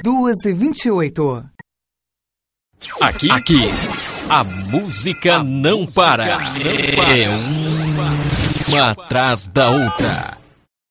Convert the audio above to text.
2h28. Aqui, a música não para. É uma atrás da outra.